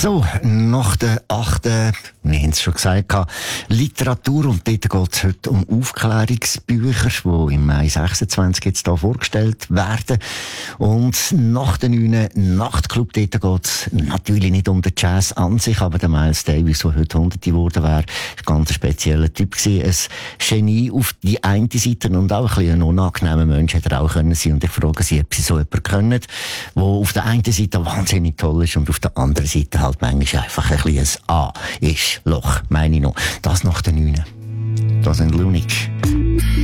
So, nach der 8. Wir haben es schon gesagt, Literatur, und dort geht es heute um Aufklärungsbücher, die im Mai 26 jetzt hier vorgestellt werden. Und nach der 9. Nachtclub, dort geht es natürlich nicht um den Jazz an sich, aber der Miles Davis, der heute 100 geworden wäre, war ein ganz spezieller Typ gewesen. Ein Genie auf die eine Seite und auch ein bisschen ein unangenehmer Mensch hätte er auch können sein. Und ich frage Sie, ob Sie so jemanden können, der auf der einen Seite wahnsinnig toll ist und auf der anderen Seite halt manchmal einfach ein bisschen ein A ist. Loch, meine ich noch. Das nach der 9. Das sind Lunik.